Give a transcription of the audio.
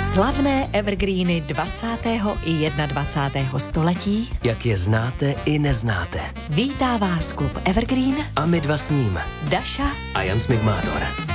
Slavné evergreeny 20. i 21. století. Jak je znáte i neznáte. Vítá vás klub Evergreen A my dva s ním. Daša A Jan Smigmátor.